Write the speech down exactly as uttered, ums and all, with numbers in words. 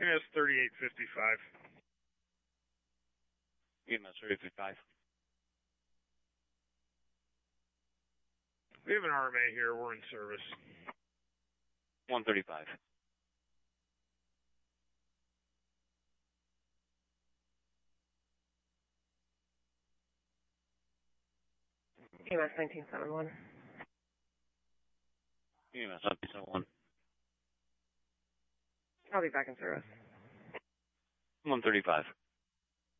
Yeah, it's thirty-eight fifty-five. E M S thirty-eight fifty-five. We have an R M A here. We're in service. one thirty-five. E M S nineteen seventy-one. E M S nineteen seventy-one. I'll be back in service. one thirty-five.